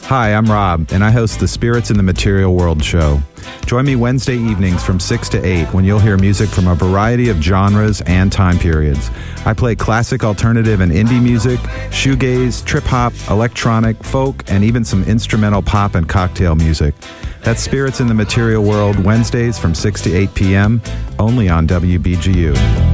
Hi, I'm Rob, and I host the Spirits in the Material World show. Join me Wednesday evenings from 6 to 8 when you'll hear music from a variety of genres and time periods. I play classic, alternative, and indie music, shoegaze, trip-hop, electronic, folk, and even some instrumental pop and cocktail music. That's Spirits in the Material World, Wednesdays from 6 to 8 p.m., only on WBGU.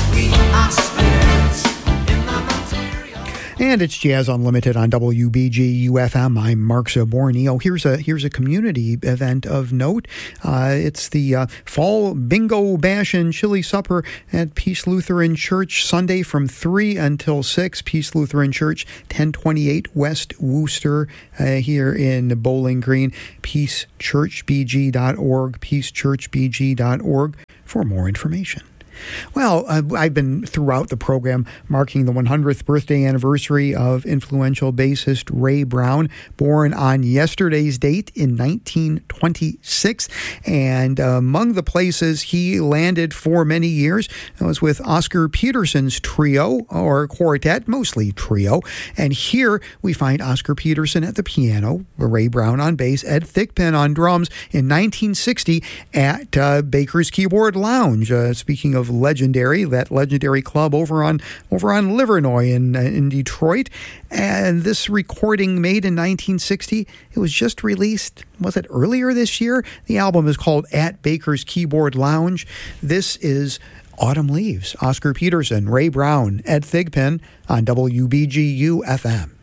And it's Jazz Unlimited on WBGU-FM. I'm Mark Zaborni. Here's a community event of note. It's the Fall Bingo Bash and Chili Supper at Peace Lutheran Church, Sunday from 3 until 6. Peace Lutheran Church, 1028 West Wooster, here in Bowling Green. PeaceChurchBG.org, PeaceChurchBG.org for more information. Well, I've been throughout the program marking the 100th birthday anniversary of influential bassist Ray Brown, born on yesterday's date in 1926. And among the places he landed for many years was with Oscar Peterson's trio, or quartet, mostly trio. And here we find Oscar Peterson at the piano, Ray Brown on bass, Ed Thigpen on drums in 1960 at Baker's Keyboard Lounge. Speaking of that legendary club over on Livernois in Detroit. And this recording made in 1960, it was just released, was it earlier this year? The album is called At Baker's Keyboard Lounge. This is Autumn Leaves, Oscar Peterson, Ray Brown, Ed Thigpen on WBGU-FM.